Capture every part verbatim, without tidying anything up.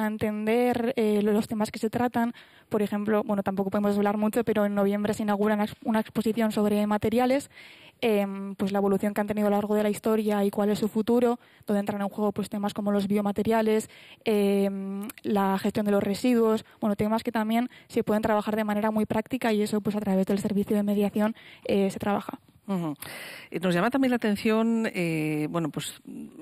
entender eh, los temas que se tratan. Por ejemplo, bueno, tampoco podemos hablar mucho, pero en noviembre se inaugura una, una exposición sobre materiales, eh, pues la evolución que han tenido a lo largo de la historia y cuál es su futuro, donde entran en juego pues temas como los biomateriales, eh, la gestión de los residuos, bueno, temas que también se pueden trabajar de manera muy práctica y eso pues a través del servicio de mediación eh, se trabaja. Uh-huh. Nos llama también la atención, eh, bueno, pues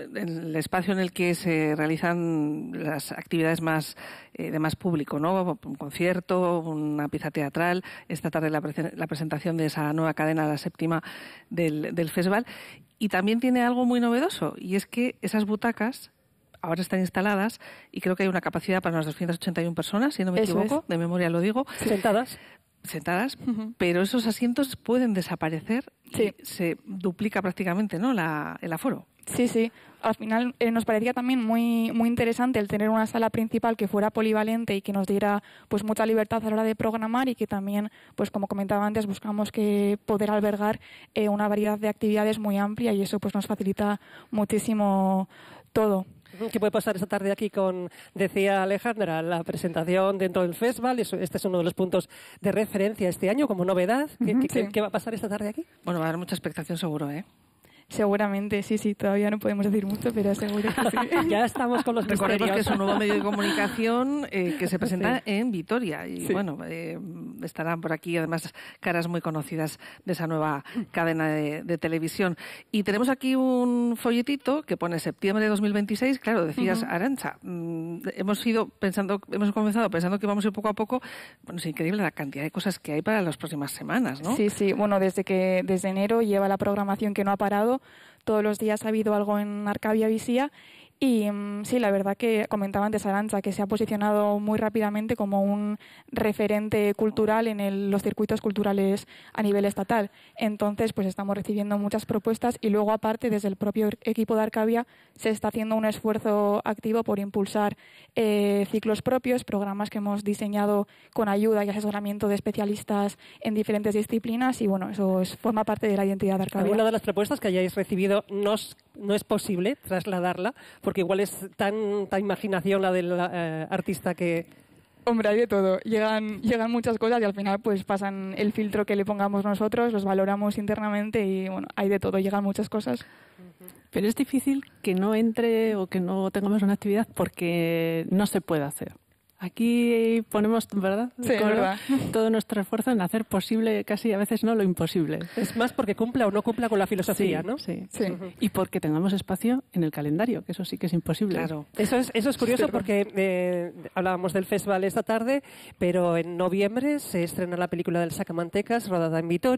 el espacio en el que se realizan las actividades más eh, de más público, ¿no? Un concierto, una pieza teatral, esta tarde la, pre- la presentación de esa nueva cadena, la séptima del, del festival, y también tiene algo muy novedoso, y es que esas butacas ahora están instaladas y creo que hay una capacidad para unas doscientas ochenta y una personas, si no me Eso equivoco, es. de memoria lo digo. Sentadas. sentadas, Uh-huh. pero esos asientos pueden desaparecer Sí. y se duplica prácticamente, ¿no?, la, el aforo. Sí, sí. Al final eh, nos parecía también muy muy interesante el tener una sala principal que fuera polivalente y que nos diera pues mucha libertad a la hora de programar y que también, pues como comentaba antes, buscamos que poder albergar eh, una variedad de actividades muy amplia y eso pues nos facilita muchísimo todo. ¿Qué puede pasar esta tarde aquí con, decía Alejandra, la presentación dentro del festival? Eso, este es uno de los puntos de referencia este año como novedad. ¿Qué, Uh-huh, qué, sí. ¿Qué va a pasar esta tarde aquí? Bueno, va a haber mucha expectación seguro, ¿eh? Seguramente, sí, sí. Todavía no podemos decir mucho, pero seguro que sí. Ya estamos con los Recordemos misterios. que es un nuevo medio de comunicación eh, que se presenta Sí. en Vitoria y Sí. bueno, eh, estarán por aquí además caras muy conocidas de esa nueva cadena de, de televisión. Y tenemos aquí un folletito que pone septiembre de dos mil veintiséis. Claro, decías, Uh-huh. Arantxa, mmm, hemos ido pensando, hemos comenzado pensando que íbamos a ir poco a poco. Bueno, es increíble la cantidad de cosas que hay para las próximas semanas, ¿no? Sí, sí. Bueno, desde que desde enero lleva la programación que no ha parado. Todos los días ha habido algo en Arcavia Visía y mm, sí, la verdad que comentaba antes Arantxa que se ha posicionado muy rápidamente como un referente cultural en el- los circuitos culturales a nivel estatal. Entonces, pues estamos recibiendo muchas propuestas y luego aparte desde el propio equipo de Arcavia se está haciendo un esfuerzo activo por impulsar eh, ciclos propios, programas que hemos diseñado con ayuda y asesoramiento de especialistas en diferentes disciplinas y bueno, eso es- forma parte de la identidad de Arcavia. ¿Alguna de las propuestas que hayáis recibido no es, no es posible trasladarla? Porque igual es tanta imaginación la del eh, artista que... Hombre, hay de todo. Llegan, llegan muchas cosas y al final pues pasan el filtro que le pongamos nosotros, los valoramos internamente y bueno, hay de todo, llegan muchas cosas. Pero es difícil que no entre o que no tengamos una actividad porque no se puede hacer. Aquí ponemos, ¿verdad? Sí, es Coro, verdad. todo nuestro esfuerzo en hacer posible, casi a veces no lo imposible. Es más porque cumpla o no cumpla con la filosofía, Sí, ¿no? sí. Sí. Y porque tengamos espacio en el calendario, que eso sí que es imposible. Claro. Eso es, eso es curioso Sí, porque eh, hablábamos del festival esta tarde, pero en noviembre se estrena la película del Sacamantecas, rodada en Vitoria.